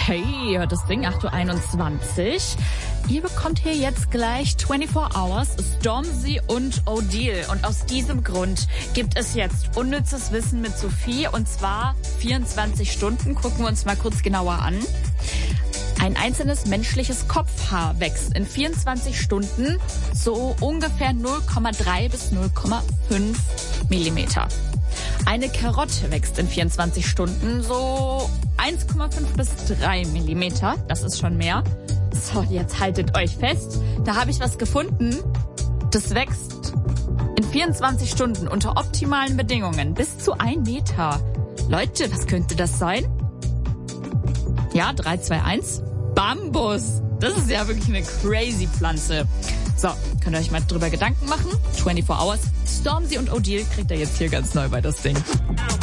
Hey, hört das Ding, 8:21 Uhr. Ihr bekommt hier jetzt gleich 24 Hours, Stormzy und Odile. Und aus diesem Grund gibt es jetzt unnützes Wissen mit Sophie. Und zwar 24 Stunden. Gucken wir uns mal kurz genauer an. Ein einzelnes menschliches Kopfhaar wächst in 24 Stunden so ungefähr 0,3 bis 0,5 Millimeter. Eine Karotte wächst in 24 Stunden so 1,5 bis 3 Millimeter. Das ist schon mehr. So, jetzt haltet euch fest. Da habe ich was gefunden. Das wächst in 24 Stunden unter optimalen Bedingungen bis zu 1 Meter. Leute, was könnte das sein? Ja, 3, 2, 1. Bambus. Das ist ja wirklich eine crazy Pflanze. So, könnt ihr euch mal drüber Gedanken machen. 24 Hours. Stormzy und Odile kriegt ihr jetzt hier ganz neu bei das Ding.